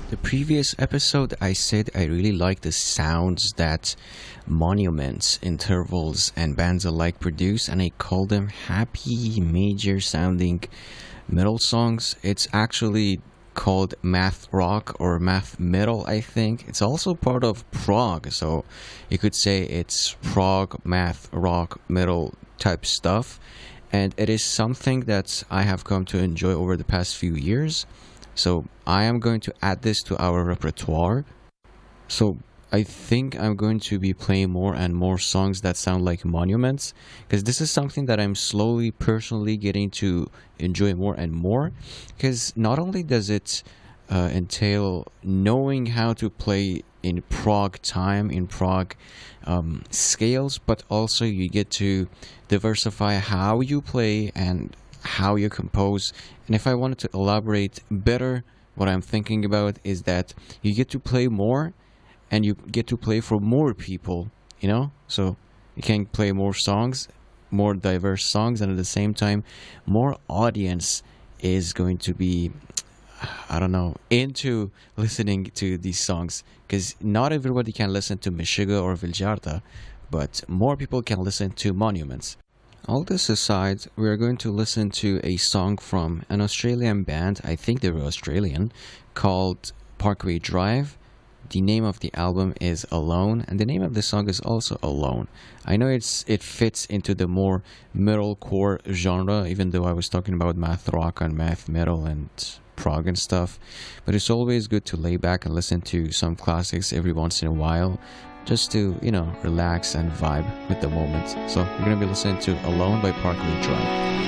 The previous episode, I said I really like the sounds that Monuments, Intervals, and bands alike produce, and I call them happy, major sounding metal songs. It's actually called math rock or math metal, I think. It's also part of prog, so you could say it's prog, math, rock, metal type stuff. And it is something that I have come to enjoy over the past few years. So I am going to add this to our repertoire. So I think I'm going to be playing more and more songs that sound like Monuments, because this is something that I'm slowly personally getting to enjoy more and more, because not only does it entail knowing how to play in prog time, in prog scales, but also you get to diversify how you play and how you compose. And if I wanted to elaborate better, what I'm thinking about is that you get to play more and you get to play for more people, so you can play more songs, more diverse songs, and at the same time more audience is going to be, I don't know, into listening to these songs, because not everybody can listen to Meshuggah or Viljarta, but more people can listen to Monuments. All this aside, we are going to listen to a song from an Australian band, I think they were Australian, called Parkway Drive. The name of the album is Alone, and the name of the song is also Alone. I know it fits into the more metalcore genre, even though I was talking about math rock and math metal and prog and stuff, but it's always good to lay back and listen to some classics every once in a while, just to, relax and vibe with the moment. So we're going to be listening to Alone by Parkway Drive.